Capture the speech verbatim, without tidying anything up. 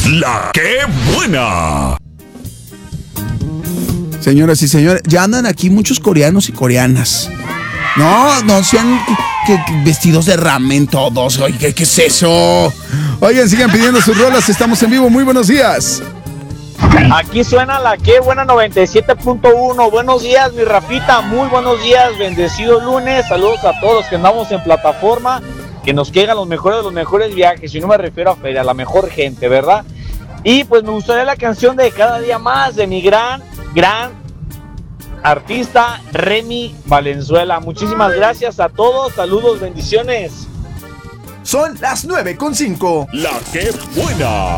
La que buena. Señoras y señores, ya andan aquí muchos coreanos y coreanas. No, no sean que, que vestidos de ramen todos. Oye, ¿qué es eso? Oigan, sigan pidiendo sus rolas. Estamos en vivo. Muy buenos días. Aquí suena la que buena noventa y siete punto uno. Buenos días, mi Rafita. Muy buenos días. Bendecido lunes. Saludos a todos los que andamos en plataforma. Que nos quedan los mejores de los mejores viajes. Y no me refiero a feria, a la mejor gente, ¿verdad? Y pues me gustaría la canción de Cada Día Más de mi gran, gran artista Remy Valenzuela. Muchísimas gracias a todos. Saludos, bendiciones. Son las nueve con cinco. La que buena.